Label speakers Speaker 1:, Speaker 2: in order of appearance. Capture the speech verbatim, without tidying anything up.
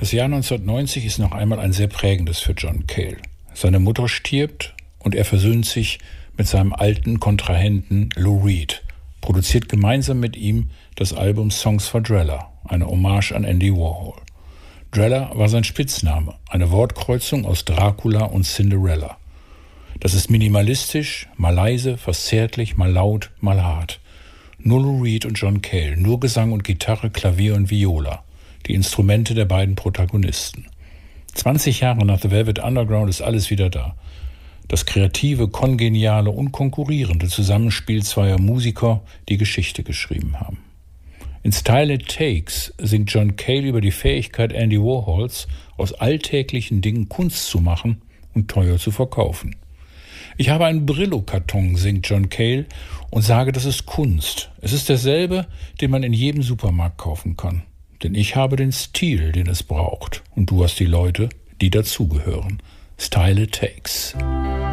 Speaker 1: Das Jahr neunzehnhundertneunzig ist noch einmal ein sehr prägendes für John Cale. Seine Mutter stirbt und er versöhnt sich mit seinem alten Kontrahenten Lou Reed, produziert gemeinsam mit ihm das Album Songs for Drella, eine Hommage an Andy Warhol. Drella war sein Spitzname, eine Wortkreuzung aus Dracula und Cinderella. Das ist minimalistisch, mal leise, fast zärtlich, mal laut, mal hart. Nur Lou Reed und John Cale, nur Gesang und Gitarre, Klavier und Viola, die Instrumente der beiden Protagonisten. zwanzig Jahre nach The Velvet Underground ist alles wieder da. Das kreative, kongeniale und konkurrierende Zusammenspiel zweier Musiker, die Geschichte geschrieben haben. In Style It Takes singt John Cale über die Fähigkeit Andy Warhols, aus alltäglichen Dingen Kunst zu machen und teuer zu verkaufen. Ich habe einen Brillo-Karton, singt John Cale, und sage, das ist Kunst. Es ist derselbe, den man in jedem Supermarkt kaufen kann. Denn ich habe den Stil, den es braucht. Und du hast die Leute, die dazugehören. Style It Takes.